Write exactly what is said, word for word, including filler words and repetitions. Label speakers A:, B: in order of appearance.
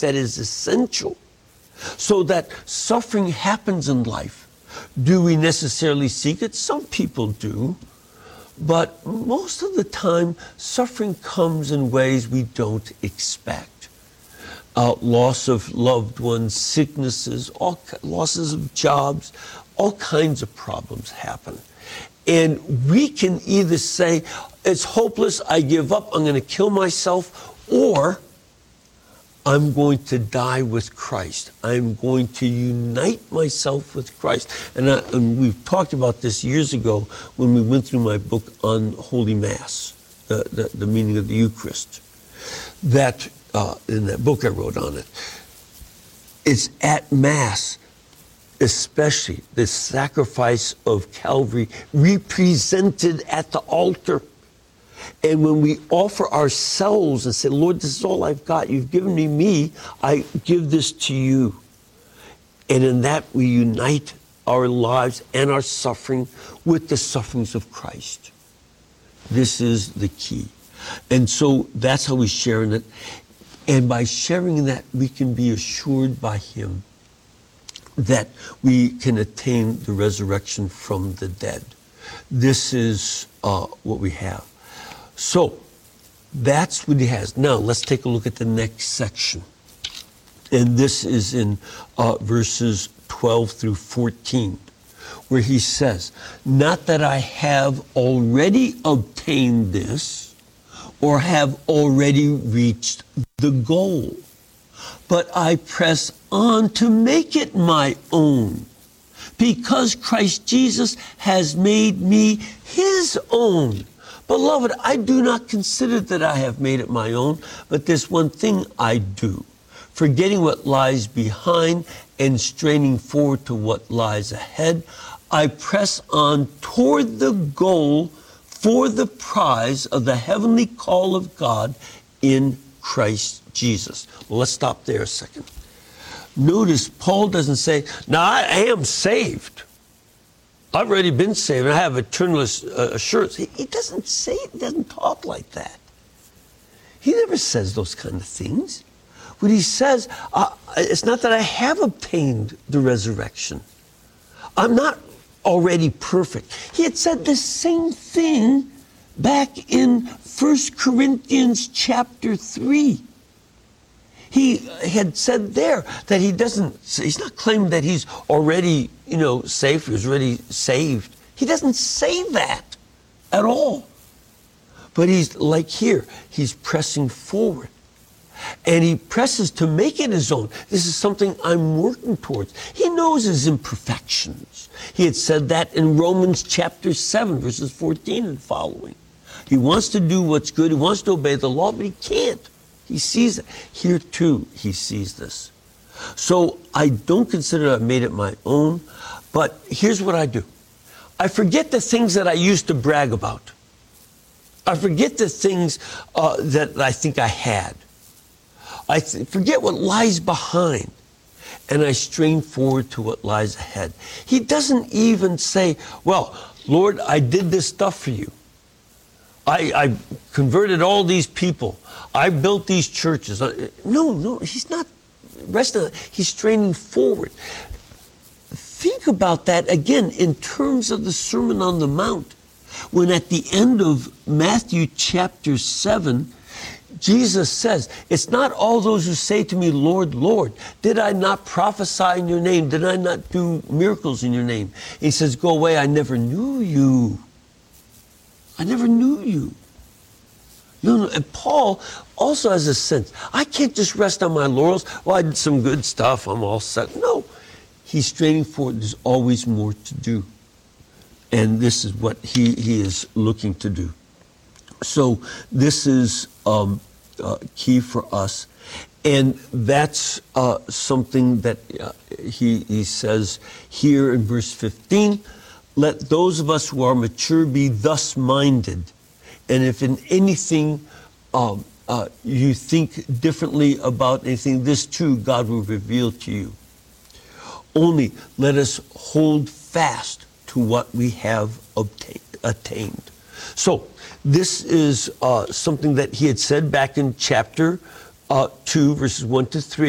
A: that is essential. So that suffering happens in life. Do we necessarily seek it? Some people do. But most of the time, suffering comes in ways we don't expect. Uh, loss of loved ones, sicknesses, all losses of jobs, all kinds of problems happen. And we can either say, it's hopeless, I give up, I'm going to kill myself, or I'm going to die with Christ. I'm going to unite myself with Christ. And, I, and we've talked about this years ago when we went through my book on Holy Mass, uh, the, the meaning of the Eucharist. That, uh, in that book I wrote on it, it's at Mass, especially the sacrifice of Calvary represented at the altar. And when we offer ourselves and say, Lord, this is all I've got. You've given me me. I give this to you. And in that we unite our lives and our suffering with the sufferings of Christ. This is the key. And so that's how we share in it. And by sharing that, we can be assured by Him that we can attain the resurrection from the dead. This is uh, what we have. So that's what He has. Now let's take a look at the next section. And this is in uh, verses twelve through fourteen, where He says, not that I have already obtained this or have already reached the goal, but I press on to make it my own, because Christ Jesus has made me His own. Beloved, I do not consider that I have made it my own, but this one thing I do, forgetting what lies behind and straining forward to what lies ahead, I press on toward the goal for the prize of the heavenly call of God in Christ Jesus. Well, let's stop there a second. Notice Paul doesn't say, now I am saved. I've already been saved. I have eternal assurance. He, he doesn't say it. He doesn't talk like that. He never says those kind of things. What he says, uh, it's not that I have obtained the resurrection. I'm not already perfect. He had said the same thing back in First Corinthians chapter three. He had said there that he doesn't, he's not claiming that he's already, you know, safe, he was already saved. He doesn't say that at all. But he's like here, he's pressing forward. And he presses to make it his own. This is something I'm working towards. He knows his imperfections. He had said that in Romans chapter seven, verses fourteen and following. He wants to do what's good, he wants to obey the law, but he can't. He sees it. Here too, he sees this. So I don't consider I've made it my own, but here's what I do. I forget the things that I used to brag about. I forget the things uh, that I think I had. I th- forget what lies behind, and I strain forward to what lies ahead. He doesn't even say, well, Lord, I did this stuff for you. I, I converted all these people. I built these churches. No, no, he's not resting. He's straining forward. Think about that again in terms of the Sermon on the Mount. When at the end of Matthew chapter seven, Jesus says, it's not all those who say to me, Lord, Lord, did I not prophesy in your name? Did I not do miracles in your name? He says, go away, I never knew you. I never knew you. No, no. And Paul also has a sense. I can't just rest on my laurels. Well, I did some good stuff. I'm all set. No. He's straining forward. There's always more to do. And this is what he, he is looking to do. So this is um, uh, key for us. And that's uh, something that uh, he, he says here in verse fifteen. Let those of us who are mature be thus minded. And if in anything um, uh, you think differently about anything, this too God will reveal to you. Only let us hold fast to what we have obtained, attained. So this is uh, something that he had said back in chapter uh, two, verses one to three.